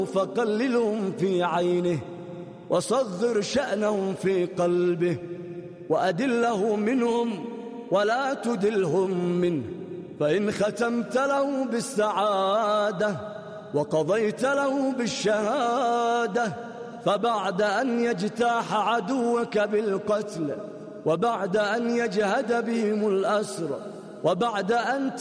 فقللهم في عينه وصغر شأنهم في قلبه، وأدله منهم ولا تدلهم منه. فإن ختمت له بالسعادة وقضيت له بالشهادة، فبعد أن يجتاح عدوك بالقتل، وبعد أن يجهد بهم الأسر، وبعد أن